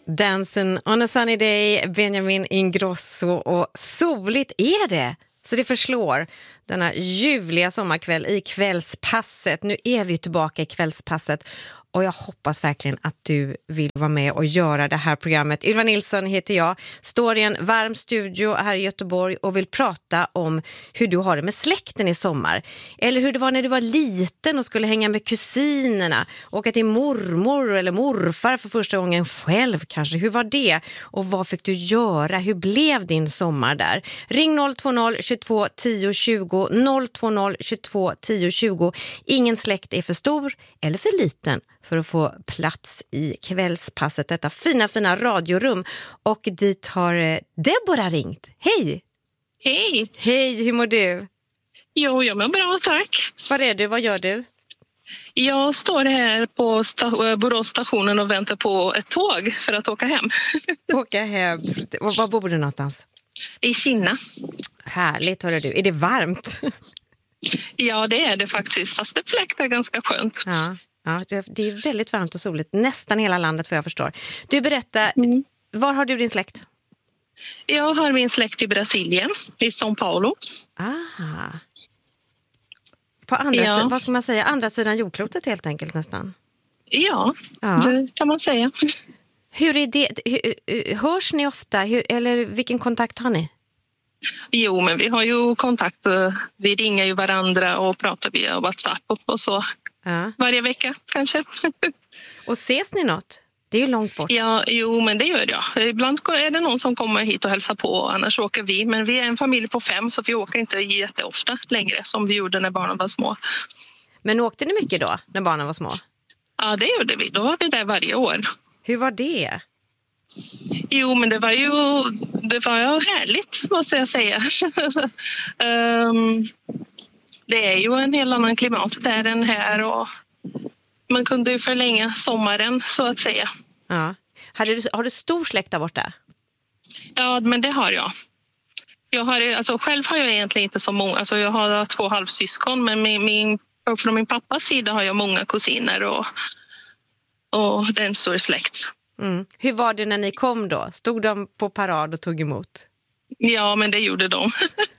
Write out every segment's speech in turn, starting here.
Dancing on a sunny day, Benjamin Ingrosso, och soligt är det. Så det förslår denna ljuvliga sommarkväll i kvällspasset. Nu är vi tillbaka i kvällspasset och jag hoppas verkligen att du vill vara med och göra det här programmet. Ylva Nilsson heter jag, står i en varm studio här i Göteborg och vill prata om hur du har det med släkten i sommar. Eller hur det var när du var liten och skulle hänga med kusinerna, åka till mormor eller morfar för första gången själv kanske. Hur var det? Och vad fick du göra? Hur blev din sommar där? Ring 020 22 10 20 020 22 10 20. Ingen släkt är för stor eller för liten för att få plats i kvällspasset, detta fina radiorum. Och dit har Deborah ringt. Hej! Hej! Hej, hur mår du? Jo, jag mår bra, tack. Var är du? Vad gör du? Jag står här på Boråsstationen och väntar på ett tåg för att åka hem. Åka hem. Var bor du någonstans? I Kina. Härligt, hörru du. Är det varmt? Ja, det är det faktiskt, fast det fläktar ganska skönt. Ja, det är väldigt varmt och soligt. Nästan hela landet, vad jag förstår. Du, berätta, var har du din släkt? Jag har min släkt i Brasilien, i São Paulo. På andra, vad ska man säga, andra sidan jordklotet helt enkelt nästan. Ja, det kan man säga. Hur är det? Hörs ni ofta? Eller vilken kontakt har ni? Jo, men vi har ju kontakt. Vi ringer ju varandra och pratar via WhatsApp och så. Varje vecka kanske. Och ses ni något? Det är ju långt bort. Ja, jo, men det gör jag. Ibland är det någon som kommer hit och hälsar på, annars åker vi. Men vi är en familj på 5, så vi åker inte jätteofta längre som vi gjorde när barnen var små. Men åkte ni mycket då, när barnen var små? Ja, det gjorde vi. Då var vi där varje år. Hur var det? Jo, men det var ju härligt, måste jag säga. Det är ju en helt annan klimat där än här, och man kunde ju förlänga sommaren, så att säga. Ja. Har du stor släkt där borta? Ja, men det har jag. Själv har jag egentligen inte så många. Alltså, jag har 2 halvsyskon, men från min pappas sida har jag många kusiner och det är en stor släkt. Hur var det när ni kom då? Stod de på parad och tog emot? Ja, men det gjorde de.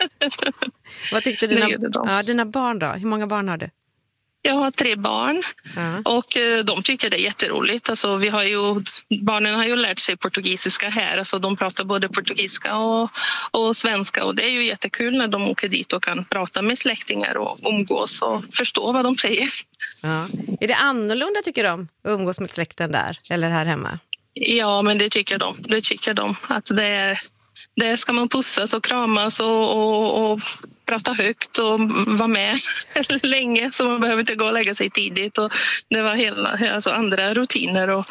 Vad tyckte dina barn då? Hur många barn har du? Jag har 3 barn och de tycker det är jätteroligt. Alltså, barnen har ju lärt sig portugisiska här. Alltså, de pratar både portugisiska och svenska, och det är ju jättekul när de åker dit och kan prata med släktingar och umgås och förstå vad de säger. Ja. Är det annorlunda, tycker de, att umgås med släkten där eller här hemma? Ja, men det tycker de. Att där ska man pussas och kramas och prata högt och vara med länge, så man behöver inte gå och lägga sig tidigt. Och det var andra rutiner. Och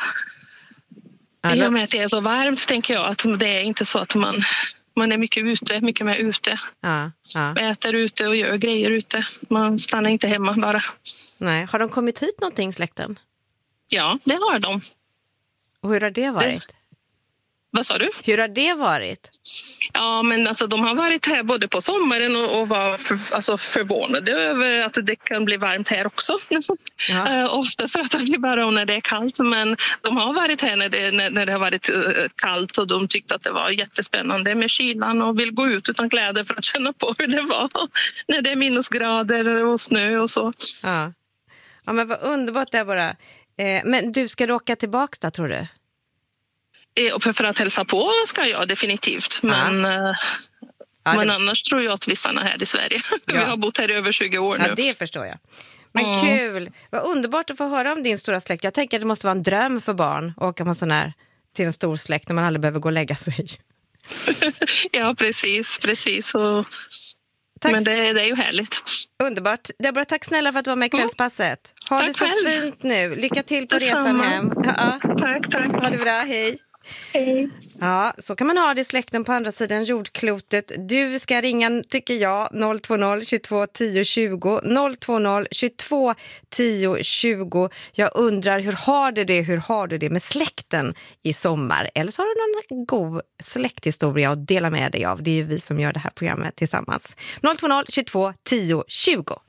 i och med att det är så varmt, tänker jag att det är inte så att man är mycket mer ute. Äter ute och gör grejer ute. Man stannar inte hemma bara. Nej. Har de kommit hit någonting, släkten? Ja, det har de. Och hur har det varit? Vad sa du? Hur har det varit? Ja, men alltså, de har varit här både på sommaren och var förvånade över att det kan bli varmt här också. Ofta pratar vi bara om när det är kallt, men de har varit här när det har varit kallt, och de tyckte att det var jättespännande med kylan och vill gå ut utan kläder för att känna på hur det var när det är minusgrader och snö och så. Ja, men vad underbart det är bara. Men du, ska du åka tillbaka då, tror du? För att hälsa på ska jag definitivt. Men annars tror jag att vi stannar här i Sverige. Vi har bott här i över 20 år nu. Ja, det förstår jag. Men kul. Vad underbart att få höra om din stora släkt. Jag tänker att det måste vara en dröm för barn att åka med sån här till en stor släkt när man aldrig behöver gå och lägga sig. Ja, precis. Men det är ju härligt. Underbart. Deborah, tack snälla för att du var med i kvällspasset. Ha tack det så själv. fint nu. Lycka till på resan hem. Tack. Ha det bra, hej. Hej. Ja, så kan man ha det i släkten på andra sidan jordklotet. Du ska ringa, tycker jag, 020 22 10 20 020 22 10 20. Jag undrar, hur har du det med släkten i sommar? Eller så har du någon god släkthistoria att dela med dig av. Det är ju vi som gör det här programmet tillsammans. 020 22 10 20.